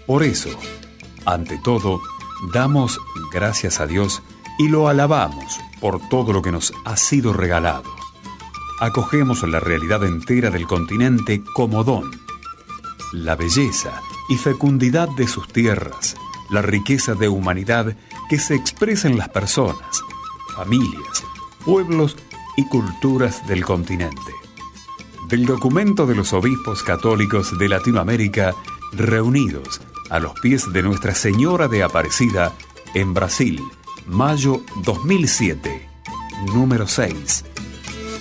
Por eso, ante todo, damos gracias a Dios y lo alabamos por todo lo que nos ha sido regalado. Acogemos la realidad entera del continente como don. La belleza y fecundidad de sus tierras, la riqueza de humanidad que se expresa en las personas, familias, pueblos y culturas del continente. Del documento de los obispos católicos de Latinoamérica reunidos a los pies de Nuestra Señora de Aparecida en Brasil, mayo 2007, número 6.